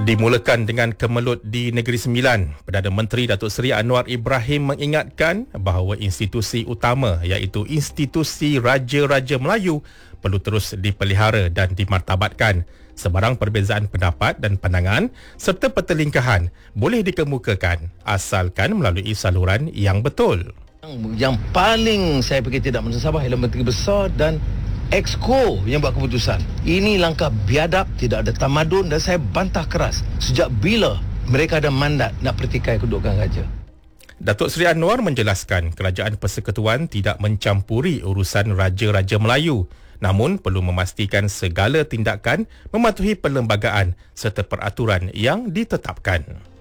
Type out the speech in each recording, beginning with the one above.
Dimulakan dengan kemelut di Negeri Sembilan, Perdana Menteri Datuk Seri Anwar Ibrahim mengingatkan bahawa institusi utama iaitu institusi Raja-Raja Melayu perlu terus dipelihara dan dimartabatkan. Sebarang perbezaan pendapat dan pandangan serta pertelingkahan boleh dikemukakan asalkan melalui saluran yang betul. Yang paling saya fikir tidak mensabar ialah Menteri Besar dan Exco yang buat keputusan. Ini langkah biadab, tidak ada tamadun dan saya bantah keras. Sejak bila mereka ada mandat nak pertikai kedudukan raja? Datuk Seri Anwar menjelaskan Kerajaan Persekutuan tidak mencampuri urusan Raja-Raja Melayu, namun perlu memastikan segala tindakan mematuhi perlembagaan serta peraturan yang ditetapkan.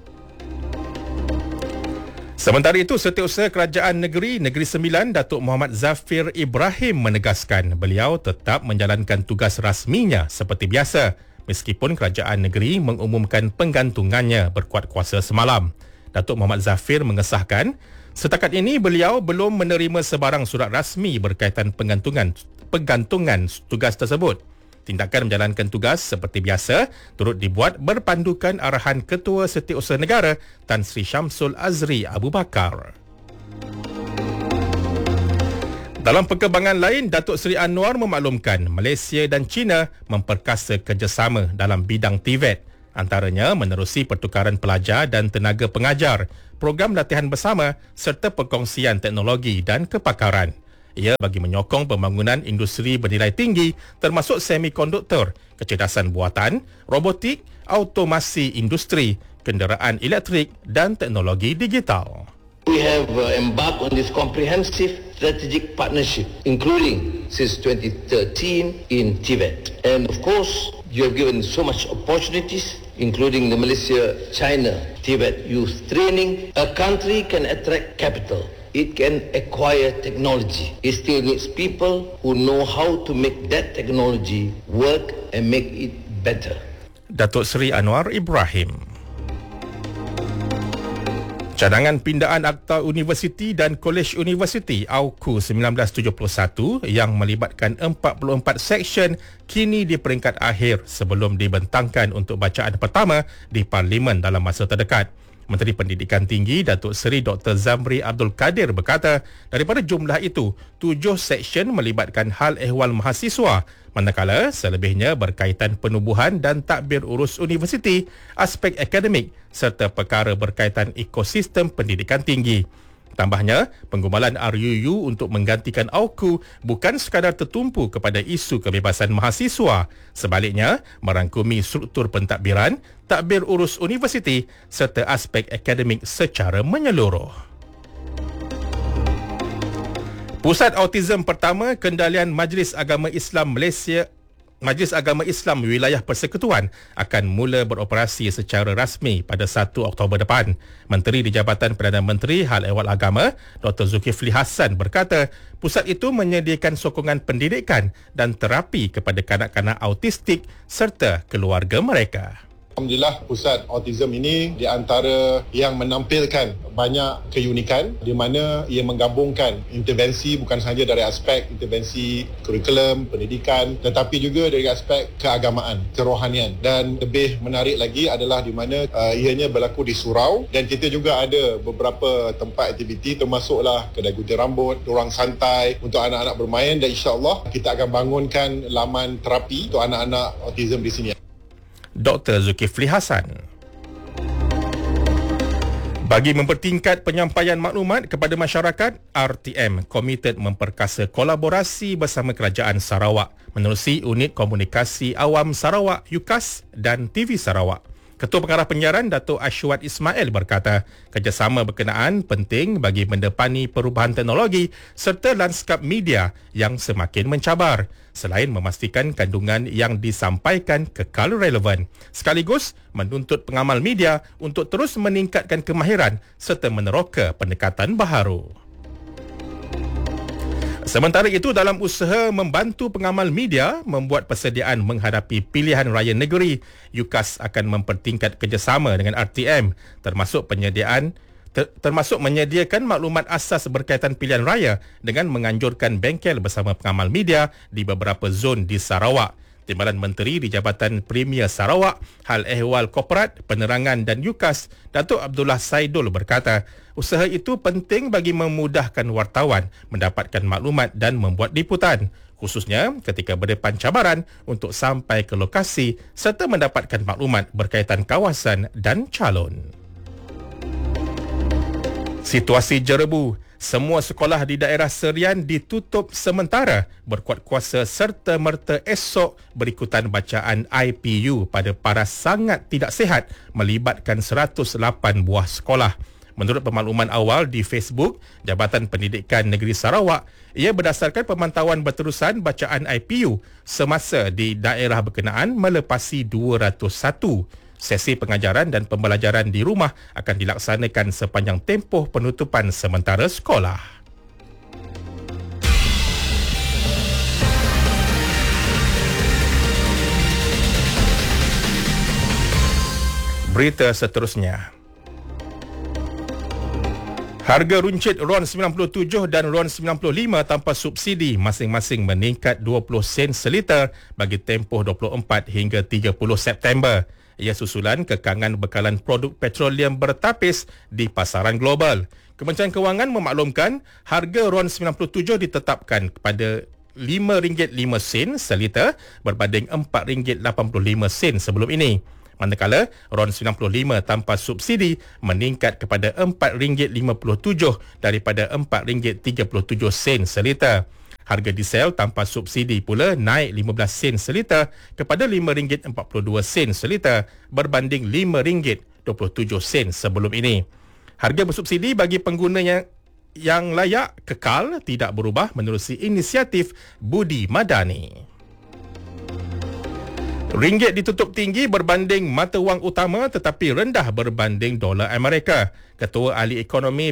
Sementara itu, Setiausaha Kerajaan Negeri Sembilan Datuk Muhammad Zafir Ibrahim menegaskan beliau tetap menjalankan tugas rasminya seperti biasa meskipun Kerajaan Negeri mengumumkan penggantungannya berkuat kuasa semalam. Datuk Muhammad Zafir mengesahkan setakat ini beliau belum menerima sebarang surat rasmi berkaitan penggantungan tugas tersebut. Tindakan menjalankan tugas seperti biasa turut dibuat berpandukan arahan Ketua Setiausaha Negara Tan Sri Syamsul Azri Abu Bakar. Dalam perkembangan lain, Datuk Seri Anwar memaklumkan Malaysia dan China memperkasa kerjasama dalam bidang TVET, antaranya menerusi pertukaran pelajar dan tenaga pengajar, program latihan bersama serta perkongsian teknologi dan kepakaran. Ia bagi menyokong pembangunan industri bernilai tinggi termasuk semikonduktor, kecerdasan buatan, robotik, automasi industri, kenderaan elektrik dan teknologi digital. We have embarked on this comprehensive strategic partnership, including since 2013 in Tibet. And of course, you have given so much opportunities, including the Malaysia-China Tibet Youth Training. A country can attract capital. It can acquire technology. It still needs people who know how to make that technology work and make it better. Datuk Seri Anwar Ibrahim. Cadangan pindaan Akta Universiti dan Kolej Universiti AUKU 1971 yang melibatkan 44 seksyen kini di peringkat akhir sebelum dibentangkan untuk bacaan pertama di Parlimen dalam masa terdekat. Menteri Pendidikan Tinggi Datuk Seri Dr. Zamri Abdul Kadir berkata, daripada jumlah itu, 7 seksyen melibatkan hal ehwal mahasiswa, manakala selebihnya berkaitan penubuhan dan takbir urus universiti, aspek akademik serta perkara berkaitan ekosistem pendidikan tinggi. Tambahnya, penggumalan RUU untuk menggantikan AUKU bukan sekadar tertumpu kepada isu kebebasan mahasiswa. Sebaliknya, merangkumi struktur pentadbiran, takbir urus universiti serta aspek akademik secara menyeluruh. Pusat Autism Pertama Kendalian Majlis Agama Islam Malaysia Majlis Agama Islam Wilayah Persekutuan akan mula beroperasi secara rasmi pada 1 Oktober depan. Menteri di Jabatan Perdana Menteri Hal Ehwal Agama, Dr. Zulkifli Hassan berkata, pusat itu menyediakan sokongan pendidikan dan terapi kepada kanak-kanak autistik serta keluarga mereka. Alhamdulillah, pusat autism ini di antara yang menampilkan banyak keunikan di mana ia menggabungkan intervensi bukan sahaja dari aspek intervensi kurikulum, pendidikan tetapi juga dari aspek keagamaan, kerohanian, dan lebih menarik lagi adalah di mana ianya berlaku di surau dan kita juga ada beberapa tempat aktiviti termasuklah kedai gunting rambut, ruang santai untuk anak-anak bermain dan insya-Allah kita akan bangunkan laman terapi untuk anak-anak autism di sini. Dr. Zulkifli Hassan. Bagi mempertingkat penyampaian maklumat kepada masyarakat, RTM komited memperkasa kolaborasi bersama Kerajaan Sarawak menerusi Unit Komunikasi Awam Sarawak UKAS dan TV Sarawak. Ketua Pengarah Penyiaran Datuk Ashwat Ismail berkata, kerjasama berkenaan penting bagi mendepani perubahan teknologi serta lanskap media yang semakin mencabar, selain memastikan kandungan yang disampaikan kekal relevan, sekaligus menuntut pengamal media untuk terus meningkatkan kemahiran serta meneroka pendekatan baharu. Sementara itu, dalam usaha membantu pengamal media membuat persediaan menghadapi pilihan raya negeri, UKAS akan mempertingkat kerjasama dengan RTM termasuk menyediakan maklumat asas berkaitan pilihan raya dengan menganjurkan bengkel bersama pengamal media di beberapa zon di Sarawak. Timbalan Menteri di Jabatan Premier Sarawak, Hal Ehwal Korporat, Penerangan dan UKAS, Datuk Abdullah Saidul berkata, usaha itu penting bagi memudahkan wartawan mendapatkan maklumat dan membuat liputan, khususnya ketika berdepan cabaran untuk sampai ke lokasi serta mendapatkan maklumat berkaitan kawasan dan calon. Situasi jerebu. Semua sekolah di daerah Serian ditutup sementara berkuat kuasa serta-merta esok berikutan bacaan IPU pada paras sangat tidak sihat melibatkan 108 buah sekolah. Menurut pemakluman awal di Facebook Jabatan Pendidikan Negeri Sarawak, ia berdasarkan pemantauan berterusan bacaan IPU semasa di daerah berkenaan melepasi 201. Sesi pengajaran dan pembelajaran di rumah akan dilaksanakan sepanjang tempoh penutupan sementara sekolah. Berita seterusnya. Harga runcit RON 97 dan RON 95 tanpa subsidi masing-masing meningkat 20 sen seliter bagi tempoh 24 hingga 30 September. Ia susulan kekangan bekalan produk petroleum bertapis di pasaran global. Kementerian Kewangan memaklumkan harga RON 97 ditetapkan kepada RM5.05 seliter berbanding RM4.85 sebelum ini. Manakala RON 95 tanpa subsidi meningkat kepada RM4.57 daripada RM4.37 seliter. Harga diesel tanpa subsidi pula naik 15 sen seliter kepada RM5.42 seliter berbanding RM5.27 sebelum ini. Harga bersubsidi bagi pengguna yang layak kekal tidak berubah menerusi inisiatif Budi Madani. Ringgit ditutup tinggi berbanding mata wang utama tetapi rendah berbanding dolar Amerika. Ketua Ahli Ekonomi